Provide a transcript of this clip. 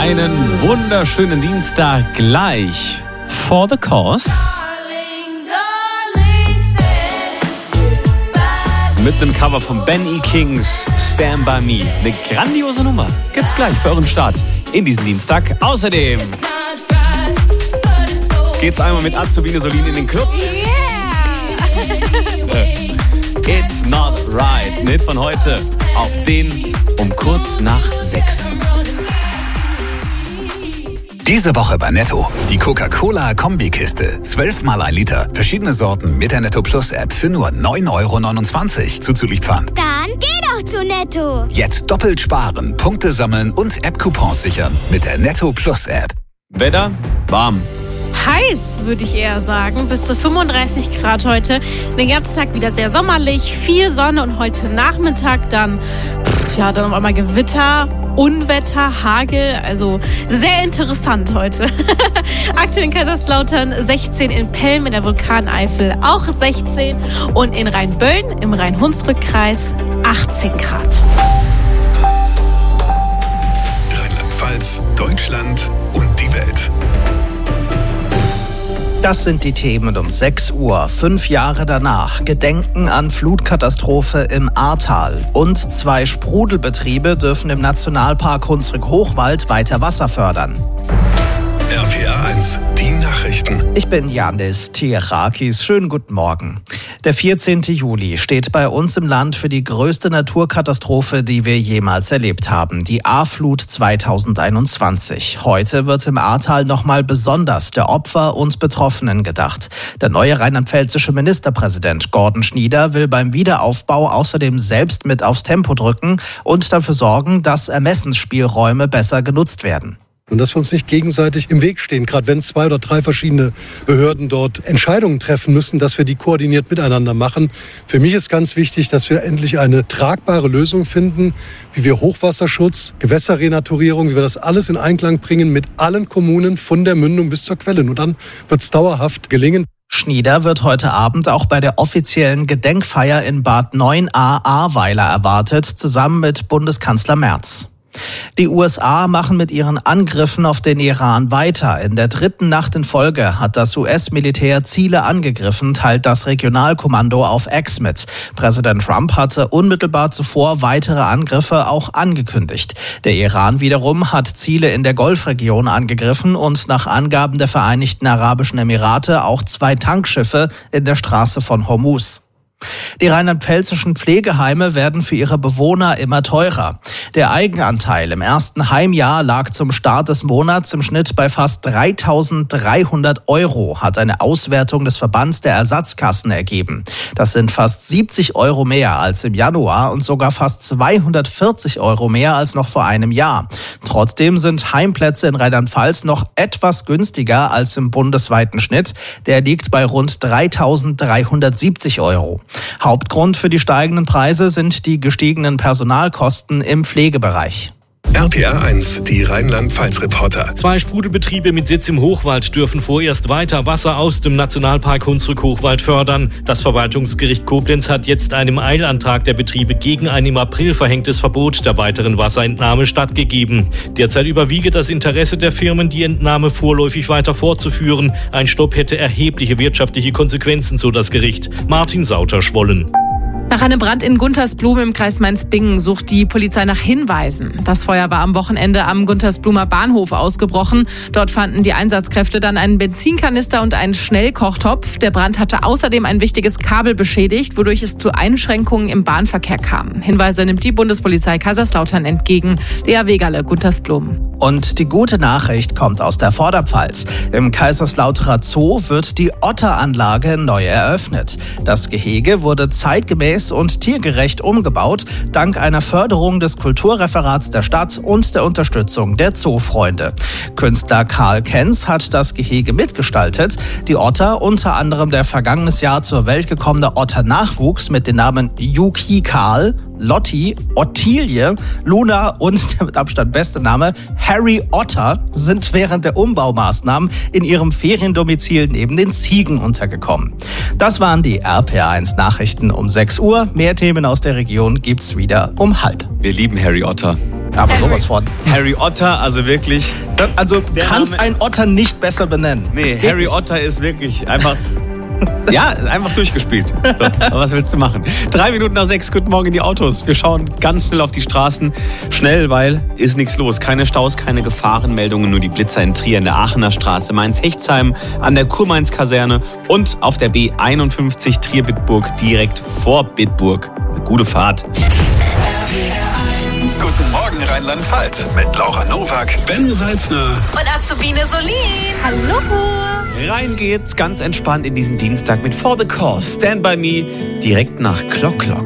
Einen wunderschönen Dienstag gleich for the cause. Mit einem Cover von Ben E. Kings, Stand By Me. Eine grandiose Nummer. Gibt's gleich für euren Start in diesen Dienstag. Außerdem geht's einmal mit Azubine Solin in den Club. It's Not Right. Mit von heute auf den um kurz nach 6. Diese Woche bei Netto. Die Coca-Cola-Kombikiste. 12 mal 1 Liter. Verschiedene Sorten mit der Netto Plus App für nur 9,29 € zuzüglich Pfand. Dann geh doch zu Netto. Jetzt doppelt sparen, Punkte sammeln und App-Coupons sichern mit der Netto Plus App. Wetter warm. Heiß, würde ich eher sagen. Bis zu 35 Grad heute. Den ganzen Tag wieder sehr sommerlich, viel Sonne und heute Nachmittag dann auf einmal Gewitter, Unwetter, Hagel. Also sehr interessant heute. Aktuell in Kaiserslautern 16, in Pelm in der Vulkaneifel auch 16 und in Rheinböllen im Rhein-Hunsrück-Kreis 18 Grad. Rheinland-Pfalz, Deutschland und die Welt. Das sind die Themen um 6 Uhr, 5 Jahre danach. Gedenken an Flutkatastrophe im Ahrtal. Und 2 Sprudelbetriebe dürfen im Nationalpark Hunsrück-Hochwald weiter Wasser fördern. RPA 1, die Nachrichten. Ich bin Janis Tierakis. Schönen guten Morgen. Der 14. Juli steht bei uns im Land für die größte Naturkatastrophe, die wir jemals erlebt haben. Die Ahrflut 2021. Heute wird im Ahrtal nochmal besonders der Opfer und Betroffenen gedacht. Der neue rheinland-pfälzische Ministerpräsident Gordon Schnieder will beim Wiederaufbau außerdem selbst mit aufs Tempo drücken und dafür sorgen, dass Ermessensspielräume besser genutzt werden. Und dass wir uns nicht gegenseitig im Weg stehen, gerade wenn 2 oder 3 verschiedene Behörden dort Entscheidungen treffen müssen, dass wir die koordiniert miteinander machen. Für mich ist ganz wichtig, dass wir endlich eine tragbare Lösung finden, wie wir Hochwasserschutz, Gewässerrenaturierung, wie wir das alles in Einklang bringen mit allen Kommunen von der Mündung bis zur Quelle. Nur dann wird es dauerhaft gelingen. Schnieder wird heute Abend auch bei der offiziellen Gedenkfeier in Bad 9a Ahrweiler erwartet, zusammen mit Bundeskanzler Merz. Die USA machen mit ihren Angriffen auf den Iran weiter. In der 3. Nacht in Folge hat das US-Militär Ziele angegriffen, teilt das Regionalkommando auf X mit. Präsident Trump hatte unmittelbar zuvor weitere Angriffe auch angekündigt. Der Iran wiederum hat Ziele in der Golfregion angegriffen und nach Angaben der Vereinigten Arabischen Emirate auch 2 Tankschiffe in der Straße von Hormuz. Die rheinland-pfälzischen Pflegeheime werden für ihre Bewohner immer teurer. Der Eigenanteil im ersten Heimjahr lag zum Start des Monats im Schnitt bei fast 3.300 €, hat eine Auswertung des Verbands der Ersatzkassen ergeben. Das sind fast 70 € mehr als im Januar und sogar fast 240 € mehr als noch vor einem Jahr. Trotzdem sind Heimplätze in Rheinland-Pfalz noch etwas günstiger als im bundesweiten Schnitt. Der liegt bei rund 3.370 €. Hauptgrund für die steigenden Preise sind die gestiegenen Personalkosten im Pflegebereich. RPA 1, die Rheinland-Pfalz-Reporter. 2 Sprudelbetriebe mit Sitz im Hochwald dürfen vorerst weiter Wasser aus dem Nationalpark Hunsrück-Hochwald fördern. Das Verwaltungsgericht Koblenz hat jetzt einem Eilantrag der Betriebe gegen ein im April verhängtes Verbot der weiteren Wasserentnahme stattgegeben. Derzeit überwiege das Interesse der Firmen, die Entnahme vorläufig weiter fortzuführen. Ein Stopp hätte erhebliche wirtschaftliche Konsequenzen, so das Gericht. Martin Sauter-Schwollen. Nach einem Brand in Guntersblum im Kreis Mainz-Bingen sucht die Polizei nach Hinweisen. Das Feuer war am Wochenende am Guntersblumer Bahnhof ausgebrochen. Dort fanden die Einsatzkräfte dann einen Benzinkanister und einen Schnellkochtopf. Der Brand hatte außerdem ein wichtiges Kabel beschädigt, wodurch es zu Einschränkungen im Bahnverkehr kam. Hinweise nimmt die Bundespolizei Kaiserslautern entgegen. Lea Wegerle, Guntersblum. Und die gute Nachricht kommt aus der Vorderpfalz. Im Kaiserslauterer Zoo wird die Otteranlage neu eröffnet. Das Gehege wurde zeitgemäß und tiergerecht umgebaut, dank einer Förderung des Kulturreferats der Stadt und der Unterstützung der Zoofreunde. Künstler Karl Kenz hat das Gehege mitgestaltet. Die Otter, unter anderem der vergangenes Jahr zur Welt gekommene Otternachwuchs mit den Namen Yuki Karl, Lotti, Ottilie, Luna und der mit Abstand beste Name Harry Otter sind während der Umbaumaßnahmen in ihrem Feriendomizil neben den Ziegen untergekommen. Das waren die RPA1 Nachrichten um 6 Uhr. Mehr Themen aus der Region gibt's wieder um 12:30. Wir lieben Harry Otter. Aber sowas von. Harry Otter, also wirklich. Also kannst ein Otter nicht besser benennen. Nee, Harry Otter ist wirklich einfach... Ja, einfach durchgespielt. So, aber was willst du machen? 3 Minuten nach 6, guten Morgen in die Autos. Wir schauen ganz schnell auf die Straßen. Schnell, weil ist nichts los. Keine Staus, keine Gefahrenmeldungen, nur die Blitzer in Trier, in der Aachener Straße, Mainz-Hechtsheim, an der Kurmainz-Kaserne und auf der B51 Trier-Bitburg direkt vor Bitburg. Eine gute Fahrt. Guten Morgen Rheinland-Pfalz mit Laura Nowak, Ben Salzner Und Azubine Solin. Hallo. Rein geht's ganz entspannt in diesen Dienstag mit For the Cause, Stand By Me, direkt nach Clock Clock.